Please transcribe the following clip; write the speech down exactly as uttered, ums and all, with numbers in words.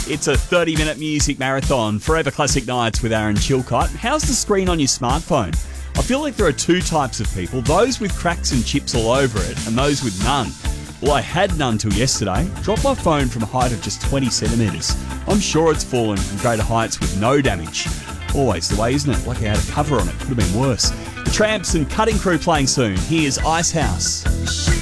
It's a thirty-minute music marathon, Forever Classic Nights with Aaron Chilcott. How's the screen on your smartphone? I feel like there are two types of people, those with cracks and chips all over it, and those with none. Well, I had none till yesterday. Dropped my phone from a height of just twenty centimetres. I'm sure it's fallen from greater heights with no damage. Always the way, isn't it? Like I had a cover on it. Could have been worse. The Tramps and Cutting Crew playing soon. Here's Icehouse.